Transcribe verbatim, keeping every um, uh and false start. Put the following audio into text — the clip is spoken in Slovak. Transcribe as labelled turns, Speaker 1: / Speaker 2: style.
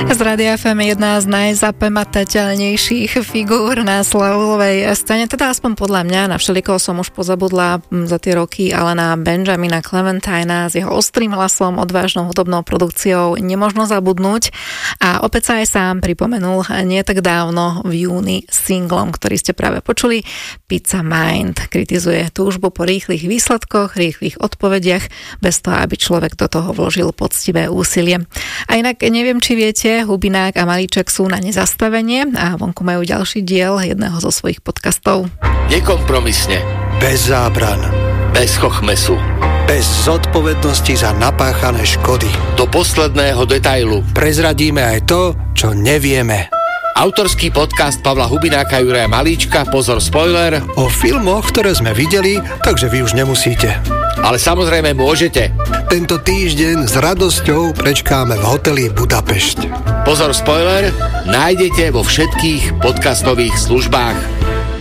Speaker 1: Z Rádia ef em jedna z najzapamätateľnejších figúr na sloulovej scéne, teda aspoň podľa mňa, na všelikoho som už pozabudla za tie roky, ale na Benjamina Clementina s jeho ostrým hlasom, odvážnou hudobnou produkciou nemožno zabudnúť. A opäť sa aj sám pripomenul nie tak dávno v júni singlom, ktorý ste práve počuli, Pizza Mind. Kritizuje túžbu po rýchlych výsledkoch, rýchlych odpovediach, bez toho, aby človek do toho vložil poctivé úsilie. A inak neviem, či viete, Hubinák a Malíček sú na nezastavenie a vonku majú ďalší diel jedného zo svojich podcastov.
Speaker 2: Nekompromisne.
Speaker 3: Bez zábran.
Speaker 2: Bez chochmesu.
Speaker 3: Bez zodpovednosti za napáchané škody.
Speaker 2: Do posledného detailu.
Speaker 3: Prezradíme aj to, čo nevieme.
Speaker 2: Autorský podcast Pavla Hubináka, Juraja Malíčka, pozor spoiler,
Speaker 3: o filmoch, ktoré sme videli, takže vy už nemusíte.
Speaker 2: Ale samozrejme môžete.
Speaker 3: Tento týždeň s radosťou prečkáme v hoteli Budapešť.
Speaker 2: Pozor spoiler, nájdete vo všetkých podcastových službách.